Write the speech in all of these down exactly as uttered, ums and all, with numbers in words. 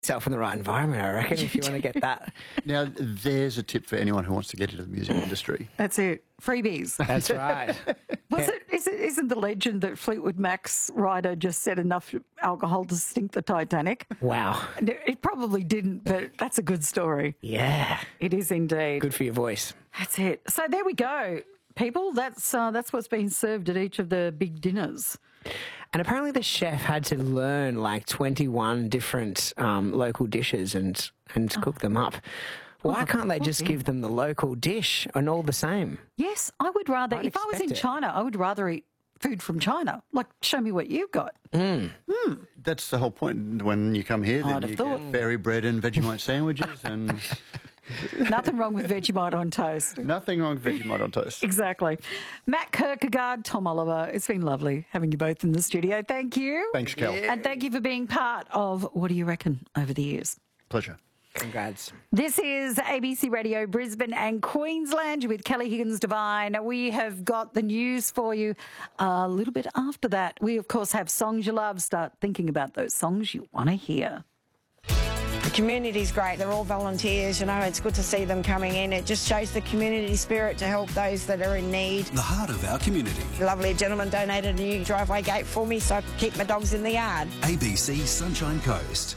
yourself in the right environment, I reckon, if you want to get that. Now, there's a tip for anyone who wants to get into the music industry. That's it. Freebies. That's right. Was it, is it, isn't the legend that Fleetwood Mac's writer just said enough alcohol to sink the Titanic? Wow. It probably didn't, but that's a good story. Yeah. It is indeed. Good for your voice. That's it. So there we go, people. That's uh, that's what's being served at each of the big dinners. And apparently the chef had to learn like twenty-one different um, local dishes and, and oh. cook them up. Why can't they just give them the local dish and all the same? Yes, I would rather, I'd if I was in it. China, I would rather eat food from China. Like, show me what you've got. Mm. Mm. That's the whole point. When you come here, then you thought. get fairy bread and Vegemite sandwiches and... Nothing wrong with Vegemite on toast. Nothing wrong with Vegemite on toast. Exactly. Matt Kierkegaard, Tom Oliver, it's been lovely having you both in the studio. Thank you. Thanks, Kel. Yeah. And thank you for being part of What Do You Reckon over the years. Pleasure. Congrats. This is A B C Radio Brisbane and Queensland with Kelly Higgins Devine. We have got the news for you a little bit after that. We, of course, have songs you love. Start thinking about those songs you want to hear. The community's great. They're all volunteers, you know. It's good to see them coming in. It just shows the community spirit to help those that are in need. The heart of our community. Lovely gentleman donated a new driveway gate for me so I could keep my dogs in the yard. A B C Sunshine Coast.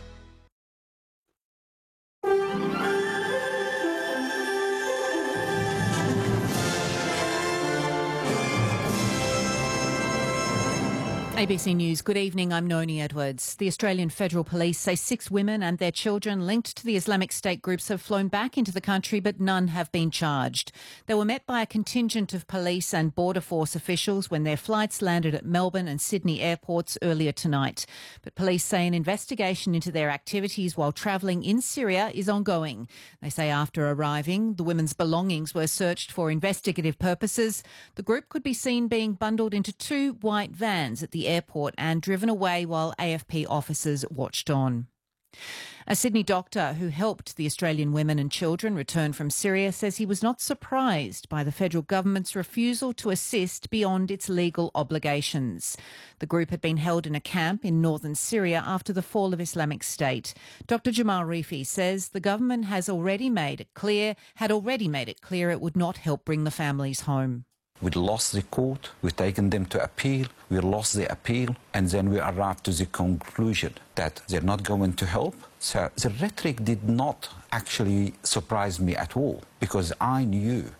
A B C News, good evening, I'm Noni Edwards. The Australian Federal Police say six women and their children linked to the Islamic State groups have flown back into the country, but none have been charged. They were met by a contingent of police and Border Force officials when their flights landed at Melbourne and Sydney airports earlier tonight. But police say an investigation into their activities while travelling in Syria is ongoing. They say after arriving, the women's belongings were searched for investigative purposes. The group could be seen being bundled into two white vans at the airport and driven away while A F P officers watched on. A Sydney doctor who helped the Australian women and children return from Syria says he was not surprised by the federal government's refusal to assist beyond its legal obligations. The group had been held in a camp in northern Syria after the fall of Islamic State. Doctor Jamal Rifi says the government has already made it clear, had already made it clear it would not help bring the families home. We lost the court, we've taken them to appeal, we lost the appeal, and then we arrived to the conclusion that they're not going to help. So the rhetoric did not actually surprise me at all, because I knew